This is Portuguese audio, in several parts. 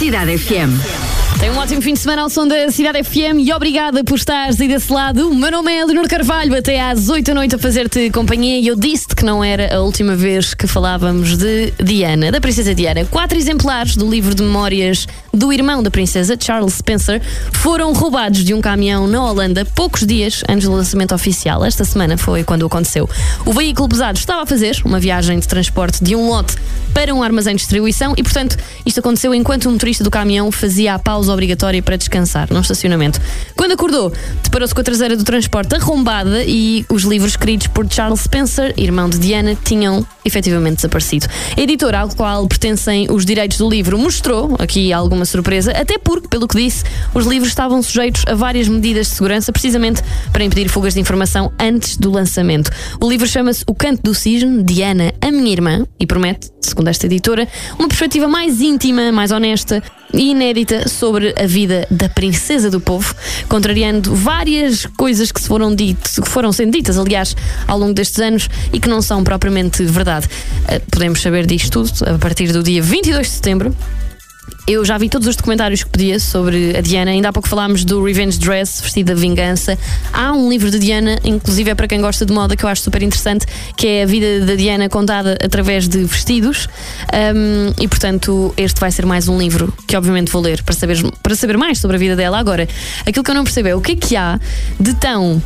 Cidade FM. Tem um ótimo fim de semana ao som da Cidade FM e obrigada por estares aí desse lado. O meu nome é Leonor Carvalho, até às 8 da noite a fazer-te companhia e eu disse-te que não era a última vez que falávamos de Diana, da Princesa Diana. 4 exemplares do livro de memórias do irmão da Princesa, Charles Spencer, foram roubados de um caminhão na Holanda poucos dias antes do lançamento oficial. Esta semana foi quando aconteceu. O veículo pesado estava a fazer uma viagem de transporte de um lote para um armazém de distribuição e, portanto, isto aconteceu enquanto o motorista do caminhão fazia a pausa obrigatória para descansar num estacionamento. Quando acordou, deparou-se com a traseira do transporte arrombada e os livros escritos por Charles Spencer, irmão de Diana, tinham efetivamente desaparecido. A editora ao qual pertencem os direitos do livro mostrou aqui alguma surpresa, até porque, pelo que disse, os livros estavam sujeitos a várias medidas de segurança, precisamente para impedir fugas de informação antes do lançamento. O livro chama-se O Canto do Cisne, Diana, a Minha Irmã, e promete, segundo esta editora, uma perspectiva mais íntima, mais honesta e inédita sobre a vida da princesa do povo, contrariando várias coisas que foram sendo ditas, aliás, ao longo destes anos e que não são propriamente verdade. Podemos saber disto tudo a partir do dia 22 de setembro. Eu já vi todos os documentários que podia sobre a Diana. Ainda há pouco falámos do Revenge Dress, Vestida de Vingança. Há um livro de Diana, inclusive é para quem gosta de moda, que eu acho super interessante, que é a vida da Diana contada através de vestidos. E portanto este vai ser mais um livro que obviamente vou ler para saber mais sobre a vida dela. Agora, aquilo que eu não percebo é o que há de tão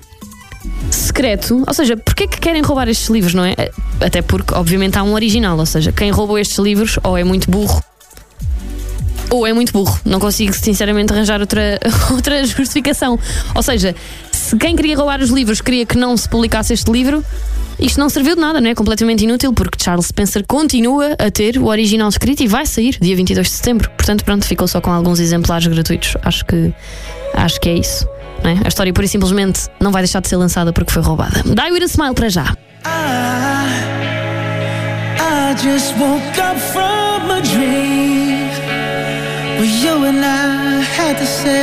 secreto, ou seja, porque é que querem roubar estes livros, não é? Até porque obviamente há um original, ou seja, quem roubou estes livros ou é muito burro ou é muito burro. Não consigo sinceramente arranjar outra justificação. Ou seja, se quem queria roubar os livros queria que não se publicasse este livro, isto não serviu de nada, não é? Completamente inútil, porque Charles Spencer continua a ter o original escrito e vai sair dia 22 de setembro. Portanto, pronto, ficou só com alguns exemplares gratuitos. Acho que é isso, não é? A história pura e simplesmente não vai deixar de ser lançada porque foi roubada. Die With A Smile para já. I just woke up from a dream where you and I had to say